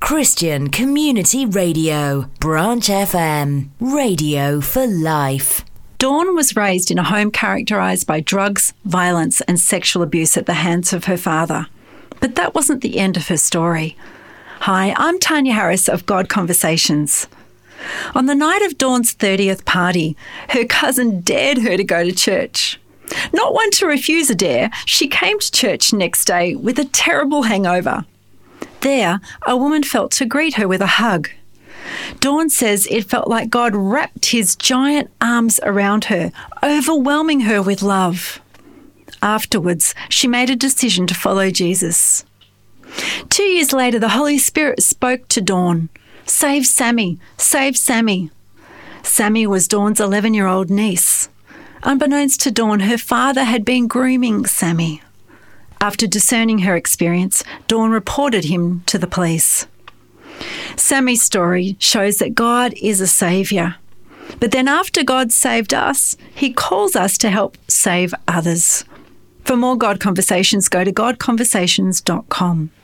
Christian Community Radio, Branch FM, radio for life. Dawn was raised in a home characterised by drugs, violence and sexual abuse at the hands of her father. But that wasn't the end of her story. Hi, I'm Tanya Harris of God Conversations. On the night of Dawn's 30th party, her cousin dared her to go to church. Not one to refuse a dare, she came to church next day with a terrible hangover. There, a woman felt to greet her with a hug. Dawn says it felt like God wrapped his giant arms around her, overwhelming her with love. Afterwards, she made a decision to follow Jesus. 2 years later, the Holy Spirit spoke to Dawn. Save Sammy, save Sammy. Sammy was Dawn's 11-year-old niece. Unbeknownst to Dawn, her father had been grooming Sammy. After discerning her experience, Dawn reported him to the police. Sammy's story shows that God is a saviour. But then after God saved us, he calls us to help save others. For more God Conversations, go to godconversations.com.